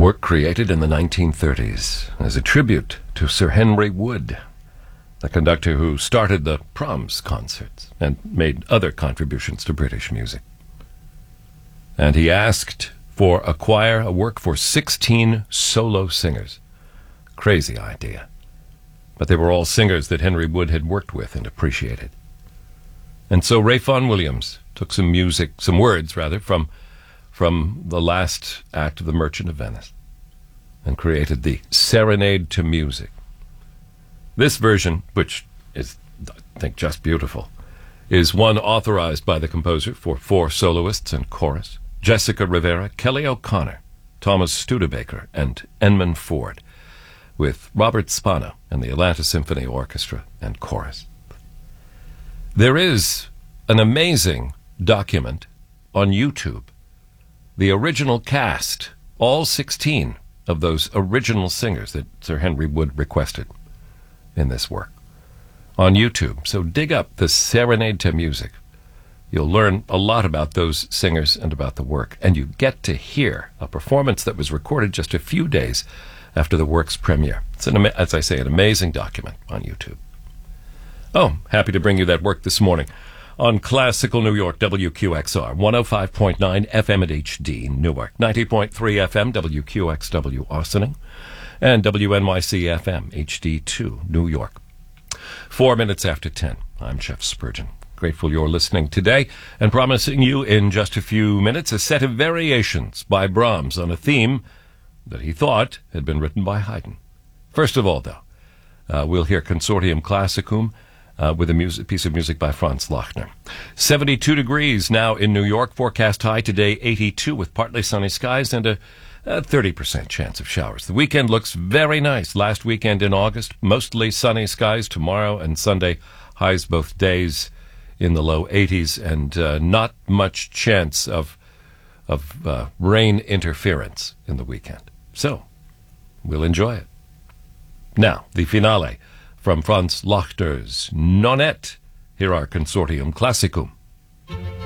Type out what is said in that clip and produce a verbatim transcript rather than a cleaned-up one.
work created in the nineteen thirties as a tribute to Sir Henry Wood, the conductor who started the Proms concerts and made other contributions to British music. And he asked for a choir, a work for sixteen solo singers. Crazy idea. But they were all singers that Henry Wood had worked with and appreciated. And so Ralph Vaughan Williams took some music, some words rather, from from the last act of The Merchant of Venice and created the Serenade to Music. This version, which is, I think, just beautiful, is one authorized by the composer for four soloists and chorus: Jessica Rivera, Kelly O'Connor, Thomas Studebaker, and Enman Ford, with Robert Spano and the Atlanta Symphony Orchestra and chorus. There is an amazing document on YouTube. The original cast, all sixteen of those original singers that Sir Henry Wood requested in this work, on YouTube. So dig up the Serenade to Music. You'll learn a lot about those singers and about the work, and you get to hear a performance that was recorded just a few days after the work's premiere. It's, an, as I say, an amazing document on YouTube. Oh, happy to bring you that work this morning on Classical New York, W Q X R, one oh five point nine F M at H D, Newark, ninety point three F M, W Q X W, Austining, and W N Y C F M, H D two, New York. Four minutes after ten, I'm Jeff Spurgeon. Grateful you're listening today, and promising you in just a few minutes a set of variations by Brahms on a theme that he thought had been written by Haydn. First of all, though, uh, we'll hear Consortium Classicum uh, with a music, piece of music by Franz Lachner. seventy-two degrees now in New York. Forecast high today, eighty-two, with partly sunny skies and a, a thirty percent chance of showers. The weekend looks very nice. Last weekend in August, mostly sunny skies. Tomorrow and Sunday, highs both days in the low eighties, and uh, not much chance of of uh, rain interference in the weekend. So, we'll enjoy it. Now, the finale from Franz Lachner's Nonette. Here are Consortium Classicum.